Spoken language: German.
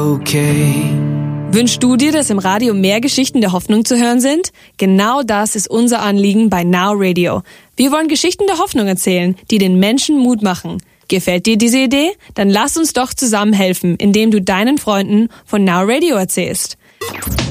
Okay. Wünschst du dir, dass im Radio mehr Geschichten der Hoffnung zu hören sind? Genau das ist unser Anliegen bei Now Radio. Wir wollen Geschichten der Hoffnung erzählen, die den Menschen Mut machen. Gefällt dir diese Idee? Dann lass uns doch zusammen helfen, indem du deinen Freunden von Now Radio erzählst.